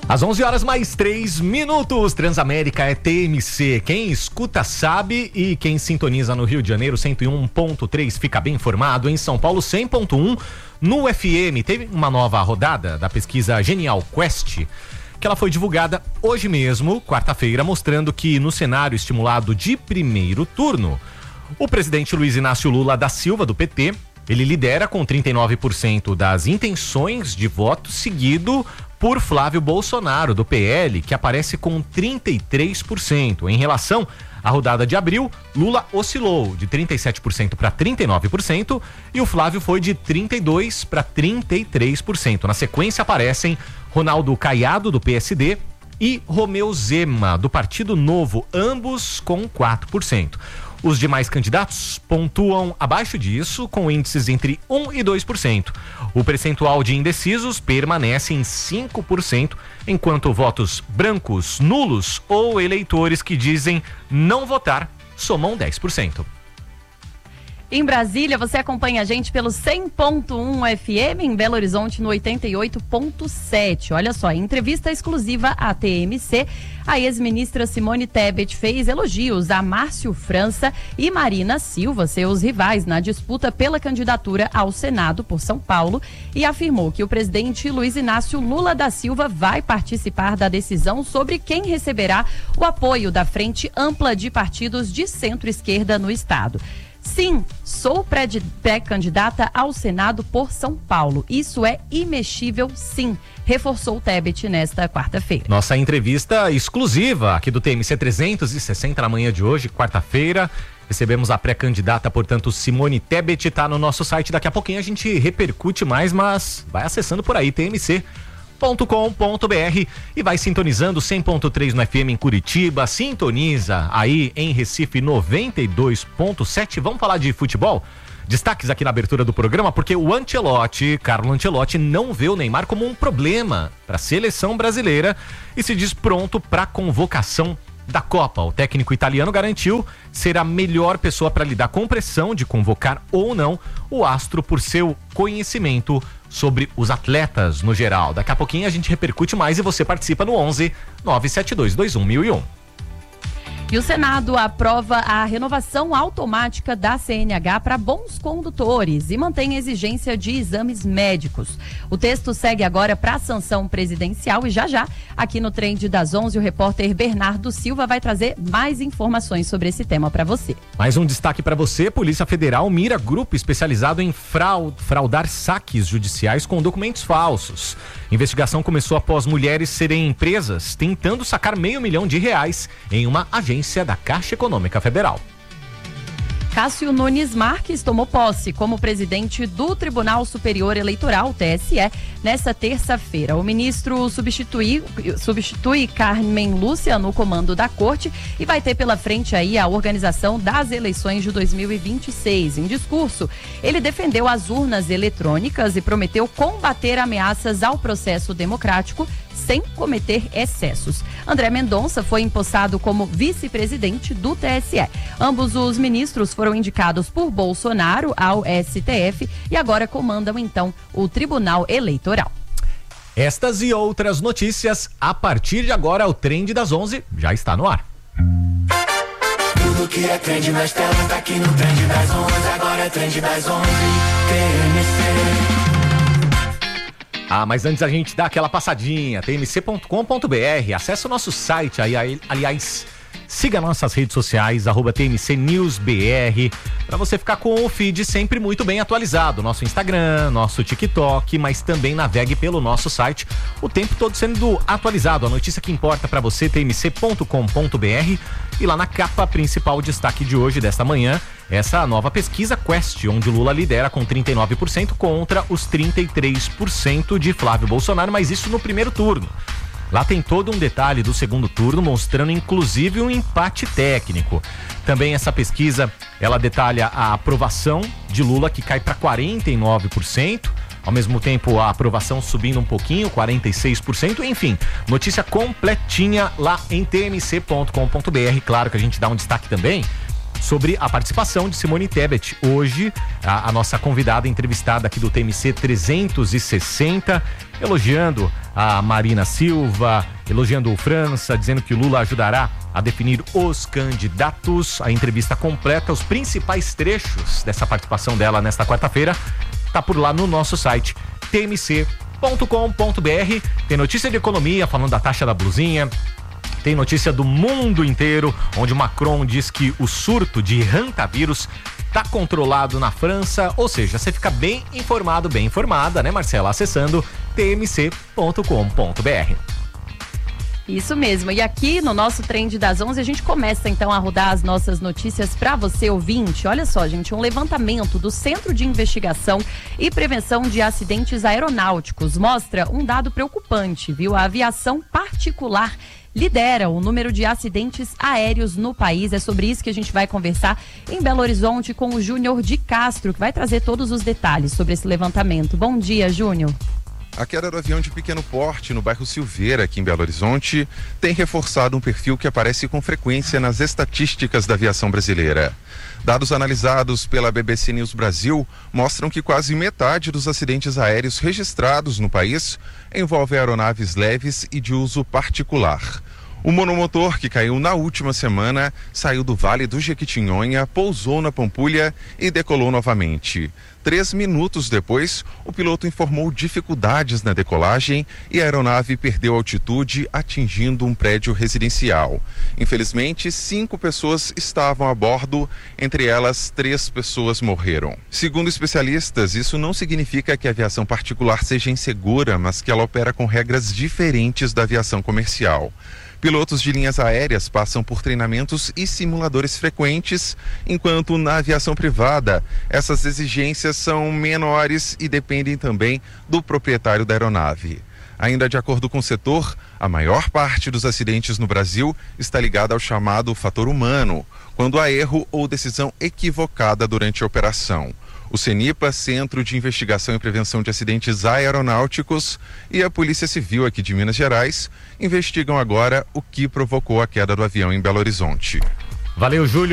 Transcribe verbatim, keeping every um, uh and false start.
Às onze horas mais três minutos, Transamérica é T M C. Quem escuta sabe e quem sintoniza no Rio de Janeiro cento e um ponto três fica bem informado. Em São Paulo cem ponto um, no F M teve uma nova rodada da pesquisa Genial Quest, que ela foi divulgada hoje mesmo, quarta-feira, mostrando que no cenário estimulado de primeiro turno, o presidente Luiz Inácio Lula da Silva, do P T, ele lidera com trinta e nove por cento das intenções de voto, seguido por Flávio Bolsonaro, do P L, que aparece com trinta e três por cento. Em relação à rodada de abril, Lula oscilou de trinta e sete por cento para trinta e nove por cento e o Flávio foi de trinta e dois por cento para trinta e três por cento. Na sequência aparecem Ronaldo Caiado, do P S D, e Romeu Zema, do Partido Novo, ambos com quatro por cento. Os demais candidatos pontuam abaixo disso, com índices entre um e dois por cento. O percentual de indecisos permanece em cinco por cento, enquanto votos brancos, nulos ou eleitores que dizem não votar somam dez por cento. Em Brasília, você acompanha a gente pelo cem ponto um F M, em Belo Horizonte no oitenta e oito ponto sete. Olha só, em entrevista exclusiva à T M C, a ex-ministra Simone Tebet fez elogios a Márcio França e Marina Silva, seus rivais na disputa pela candidatura ao Senado por São Paulo, e afirmou que o presidente Luiz Inácio Lula da Silva vai participar da decisão sobre quem receberá o apoio da Frente Ampla de Partidos de Centro-Esquerda no estado. Sim, sou pré-candidata ao Senado por São Paulo. Isso é imexível, sim, reforçou Tebet nesta quarta-feira. Nossa entrevista exclusiva aqui do T M C trezentos e sessenta na manhã de hoje, quarta-feira. Recebemos a pré-candidata, portanto, Simone Tebet, está no nosso site. Daqui a pouquinho a gente repercute mais, mas vai acessando por aí, T M C ponto com ponto b r, e vai sintonizando cem ponto três no F M em Curitiba, sintoniza aí em Recife noventa e dois ponto sete. Vamos falar de futebol? Destaques aqui na abertura do programa, porque o Ancelotti, Carlo Ancelotti, não vê o Neymar como um problema para a seleção brasileira e se diz pronto para a convocação da Copa. O técnico italiano garantiu ser a melhor pessoa para lidar com pressão de convocar ou não o astro por seu conhecimento sobre os atletas no geral. Daqui a pouquinho a gente repercute mais e você participa no onze nove sete dois dois um mil e um. E o Senado aprova a renovação automática da C N H para bons condutores e mantém a exigência de exames médicos. O texto segue agora para a sanção presidencial e já já, aqui no Trend das onze, o repórter Bernardo Silva vai trazer mais informações sobre esse tema para você. Mais um destaque para você: Polícia Federal mira grupo especializado em fraud, fraudar saques judiciais com documentos falsos. A investigação começou após mulheres serem presas tentando sacar meio milhão de reais em uma agência da Caixa Econômica Federal. Cássio Nunes Marques tomou posse como presidente do Tribunal Superior Eleitoral, T S E, nesta terça-feira. O ministro substitui, substitui Carmen Lúcia no comando da corte e vai ter pela frente aí a organização das eleições de dois mil e vinte e seis. Em discurso, ele defendeu as urnas eletrônicas e prometeu combater ameaças ao processo democrático sem cometer excessos. André Mendonça foi empossado como vice-presidente do T S E. Ambos os ministros foram indicados por Bolsonaro ao S T F e agora comandam então o Tribunal Eleitoral. Estas e outras notícias a partir de agora. O Trend das onze já está no ar. Tudo que é trend nas telas tá aqui no Trend das onze. Agora é Trend das onze, T M C. Ah, mas antes a gente dá aquela passadinha, T M C ponto com ponto b r, acessa o nosso site aí, aí aliás, siga nossas redes sociais, arroba T M C News B R, para você ficar com o feed sempre muito bem atualizado, nosso Instagram, nosso TikTok, mas também navegue pelo nosso site, o tempo todo sendo atualizado, a notícia que importa para você, T M C ponto com ponto b r, e lá na capa principal, o destaque de hoje, desta manhã, essa nova pesquisa Quest, onde Lula lidera com trinta e nove por cento contra os trinta e três por cento de Flávio Bolsonaro, mas isso no primeiro turno. Lá tem todo um detalhe do segundo turno, mostrando inclusive um empate técnico. Também essa pesquisa, ela detalha a aprovação de Lula, que cai para quarenta e nove por cento, ao mesmo tempo a aprovação subindo um pouquinho, quarenta e seis por cento, enfim, notícia completinha lá em T M C ponto com ponto b r. Claro que a gente dá um destaque também sobre a participação de Simone Tebet. Hoje, a, a nossa convidada entrevistada aqui do T M C trezentos e sessenta, elogiando a Marina Silva, elogiando o França, dizendo que o Lula ajudará a definir os candidatos. A entrevista completa, os principais trechos dessa participação dela nesta quarta-feira, tá por lá no nosso site t m c ponto com ponto b r. Tem notícia de economia falando da taxa da blusinha. Tem notícia do mundo inteiro, onde o Macron diz que o surto de hantavírus está controlado na França. Ou seja, você fica bem informado, bem informada, né, Marcela? Acessando t m c ponto com ponto b r. Isso mesmo, e aqui no nosso Trend das onze a gente começa então a rodar as nossas notícias para você ouvinte. Olha só, gente, um levantamento do Centro de Investigação e Prevenção de Acidentes Aeronáuticos mostra um dado preocupante, viu? A aviação particular lidera o número de acidentes aéreos no país. É sobre isso que a gente vai conversar em Belo Horizonte com o Júnior de Castro, que vai trazer todos os detalhes sobre esse levantamento. Bom dia, Júnior. A queda do avião de pequeno porte no bairro Silveira, aqui em Belo Horizonte, tem reforçado um perfil que aparece com frequência nas estatísticas da aviação brasileira. Dados analisados pela B B C News Brasil mostram que quase metade dos acidentes aéreos registrados no país envolve aeronaves leves e de uso particular. O monomotor que caiu na última semana saiu do Vale do Jequitinhonha, pousou na Pampulha e decolou novamente. Três minutos depois, o piloto informou dificuldades na decolagem e a aeronave perdeu altitude, atingindo um prédio residencial. Infelizmente, cinco pessoas estavam a bordo, entre elas, três pessoas morreram. Segundo especialistas, isso não significa que a aviação particular seja insegura, mas que ela opera com regras diferentes da aviação comercial. Pilotos de linhas aéreas passam por treinamentos e simuladores frequentes, enquanto na aviação privada essas exigências são menores e dependem também do proprietário da aeronave. Ainda de acordo com o setor, a maior parte dos acidentes no Brasil está ligada ao chamado fator humano, quando há erro ou decisão equivocada durante a operação. O CENIPA, Centro de Investigação e Prevenção de Acidentes Aeronáuticos, e a Polícia Civil aqui de Minas Gerais investigam agora o que provocou a queda do avião em Belo Horizonte. Valeu, Júlio.